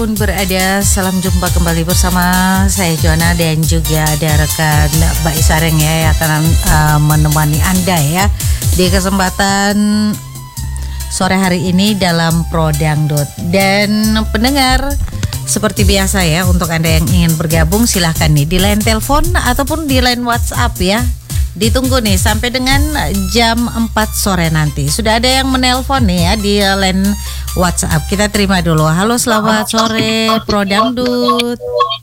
dimanapun berada, salam jumpa kembali bersama saya Joanna dan juga ada rekan Mbak Isareng ya yang akan menemani Anda ya di kesempatan sore hari ini dalam Pro Dangdut. Dan pendengar, seperti biasa ya, untuk Anda yang ingin bergabung silahkan nih di line telepon ataupun di line WhatsApp ya. Ditunggu nih sampai dengan jam 4 sore nanti. Sudah ada yang menelpon nih ya di line WhatsApp. Kita terima dulu. Halo, selamat sore Pro Dangdut.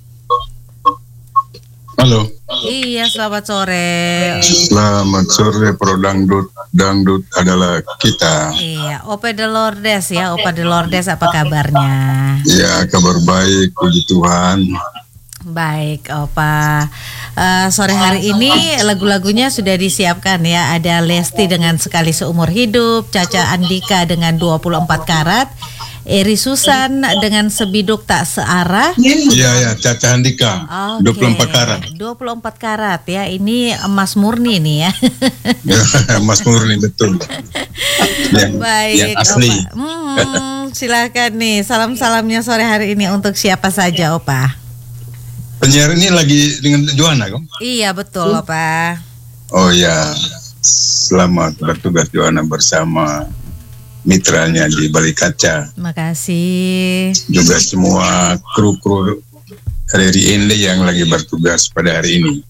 Halo. Iya, selamat sore. Selamat sore Pro Dangdut. Dangdut adalah kita. Iya, Opa de Lourdes ya. Opa de Lourdes, apa kabarnya? Ya, kabar baik, puji Tuhan. Baik, Opa. Sore hari ini lagu-lagunya sudah disiapkan ya. Ada Lesti dengan Sekali Seumur Hidup, Caca Andika dengan 24 karat, Eri Susan dengan Sebiduk Tak Searah. Iya, Caca Andika, 24 karat. 24 karat ya. Ini emas murni nih ya. Mas Murni, betul. Baik, yang asli. Silakan nih, salam-salamnya sore hari ini untuk siapa saja, Opa? Penyiar ini lagi dengan Joanna, kok? Iya, betul, Opa. Oh ya, selamat bertugas Joanna bersama mitranya di Balik Kaca. Makasih. Juga semua kru-kru RRI Ende yang lagi bertugas pada hari ini.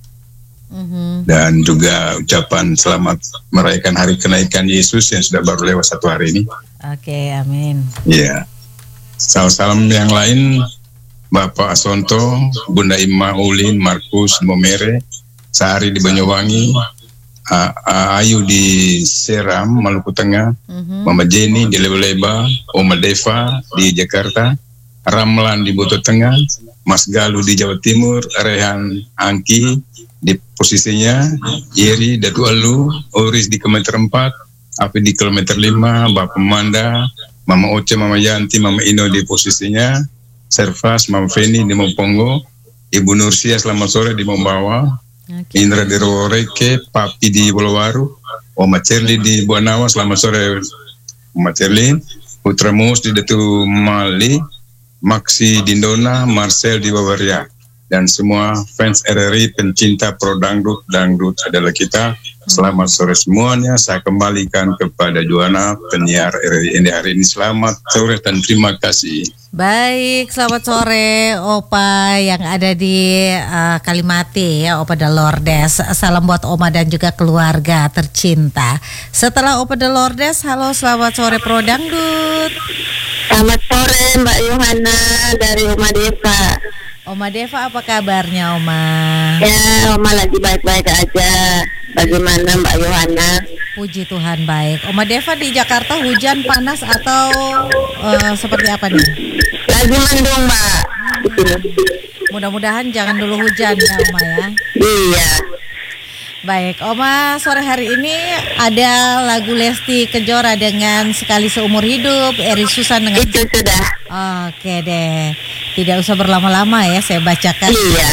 Dan juga ucapan selamat merayakan hari kenaikan Yesus yang sudah baru lewat 1 hari ini. Oke, amin. Iya. Salam-salam yang lain, Bapak Asonto, Bunda Ima Ulin, Markus Momere, Sari di Banyuwangi, Ayu di Seram, Maluku Tengah, Mama Jenny di Leba-Leba, Oma Deva di Jakarta, Ramlan di Boto Tengah, Mas Galuh di Jawa Timur, Rehan Angki di posisinya, Yeri Datu Alu, Oris di kilometer 4, Api di kilometer 5, Bapak Manda, Mama Oce, Mama Yanti, Mama Ino di posisinya, Servas, Mama Feni di Mompongo, Ibu Nursia selamat sore di Mombawa, Indra di Roreke, Papi di Bolowaru, Oma Cerli di Buanawa, selamat sore Oma Cerli, Putra Mus di Datu Mali, Maxi di Ndona, Marcel di Bavaria, dan semua fans RRI pencinta Pro Dangdut, Dangdut adalah kita. Selamat sore semuanya. Saya kembalikan kepada Joanna, penyiar RRI ini hari ini. Selamat sore dan terima kasih. Baik, selamat sore Opa yang ada di Kalimati ya, Opa de Lourdes. Salam buat Oma dan juga keluarga tercinta. Setelah Opa de Lourdes, halo selamat sore Pro Dangdut. Selamat sore Mbak Yohana dari Oma Deva. Oma Deva, apa kabarnya Oma? Ya, Oma lagi baik-baik aja. Bagaimana Mbak Yohana? Puji Tuhan baik. Oma Deva di Jakarta hujan, panas atau seperti apa nih? Lagi mendung Mbak di sini. Mudah-mudahan jangan dulu hujan ya Oma ya. Iya. Baik, Oma sore hari ini ada lagu Lesti Kejora dengan Sekali Seumur Hidup, Eri Susan dengan... Itu sudah. Oke deh, tidak usah berlama-lama ya, saya bacakan. Iya.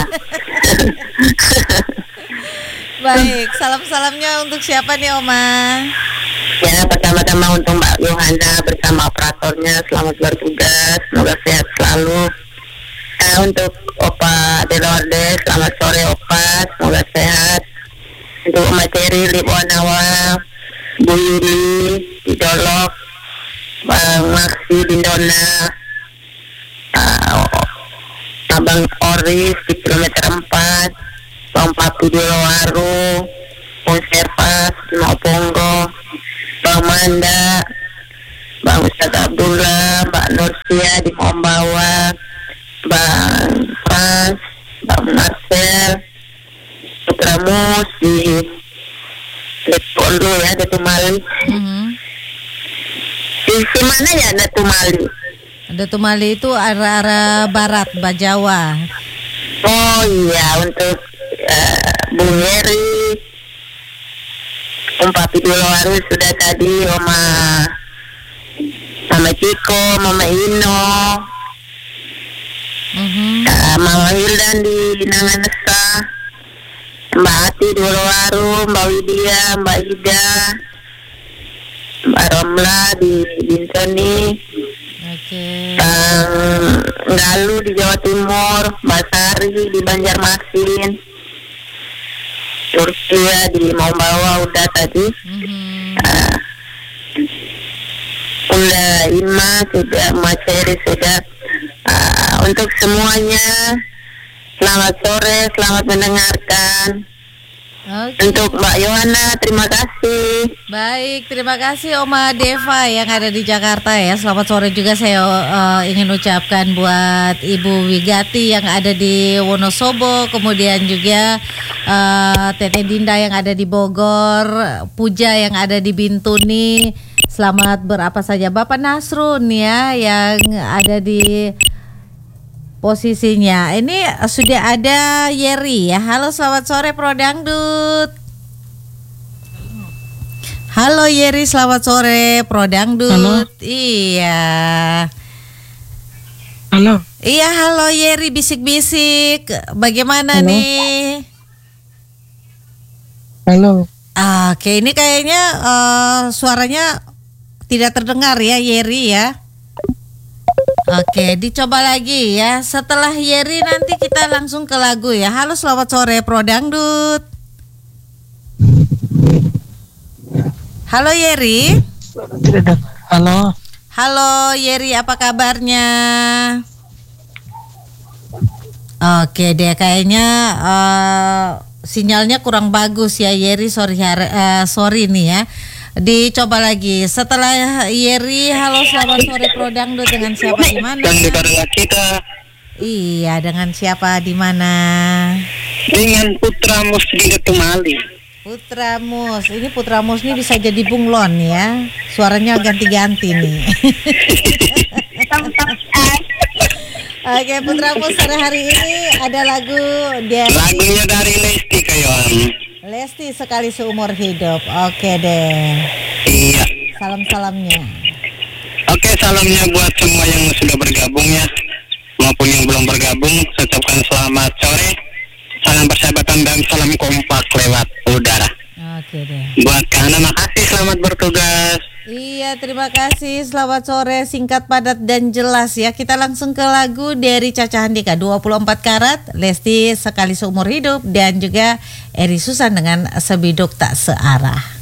Baik, salam-salamnya untuk siapa nih Oma? Ya, pertama-tama untuk Mbak Yohana bersama operatornya, selamat bertugas, semoga sehat selalu. Untuk Opa de Lourdes, selamat sore Opa, semoga sehat. Untuk Oma Ceri di Buanawa, Bu Yuli di Dolok, Bang Maxi di Ndona, Abang Oris di kilometer 4, Bang Papi di Lowaru, Bang Servas di Moponggo, Bang Manda, Bang Ustadz Abdullah, Mbak Nursia di Mombawa, Bang Frans, Bang Marcel, Putra Mus di Depoldo ya, Datu Mali. Di mana ya Datu Mali? Datu Mali itu arah barat, Bajawa. Oh iya, untuk Bung Heri, Papi di Lowaru sudah tadi, Mama Ciko, Mama Ino, Mama Hildan di Nanganesa, Mbak Ati di Lowaru, Mbak Widya, Mbak Ida, Mbak Romla di Bintoni, Oke. Galuh di Jawa Timur, Basari di Banjarmasin, Turkiya di Mombawa udah tadi. Udah Ima sudah, Maceri sudah. Untuk semuanya, selamat sore, selamat mendengarkan. Oke. Untuk Mbak Yohana, terima kasih. Baik, terima kasih Oma Deva yang ada di Jakarta ya. Selamat sore juga saya ingin ucapkan buat Ibu Wigati yang ada di Wonosobo, kemudian juga Teteh Dinda yang ada di Bogor, Puja yang ada di Bintuni. Selamat berapa saja Bapak Nasrun ya yang ada di posisinya. Ini sudah ada Yeri ya. Halo, selamat sore Pro Dangdut. Halo Yeri, selamat sore Pro Dangdut. Halo. Iya. Halo. Iya, halo Yeri, bisik-bisik. Bagaimana Halo. nih? Halo. Oke, ini kayaknya suaranya tidak terdengar ya Yeri ya. Oke, dicoba lagi ya. Setelah Yeri nanti kita langsung ke lagu ya. Halo, selamat sore Pro Dangdut. Halo Yeri. Halo. Halo Yeri, apa kabarnya? Oke deh, kayaknya sinyalnya kurang bagus ya Yeri. Sorry nih ya. Dicoba lagi. Setelah Yeri, halo selamat sore Pro Dangdut, dengan siapa di mana? Kita Iya, dengan siapa di mana? dengan Putra Musdi Ketumali. Putra Mus. Ini Putra Mus ini bisa jadi bunglon ya. Suaranya ganti-ganti nih. Oke, Putra Mus, sore hari ini ada lagu Lagunya dari Lesti Kayon. Lesti Sekali Seumur Hidup. Oke deh. Iya. Salam-salamnya. Oke, salamnya buat semua yang sudah bergabung ya, maupun yang belum bergabung. Saya ucapkan selamat sore, salam persahabatan dan salam kompak lewat udara. Oke deh. Buat Kak Hana, makasih, selamat bertugas. Iya, terima kasih. Selamat sore, singkat, padat, dan jelas ya. Kita langsung ke lagu dari Caca Handika, 24 karat, Lesti Sekali Seumur Hidup, dan juga Eri Susan dengan Sebiduk Tak Searah.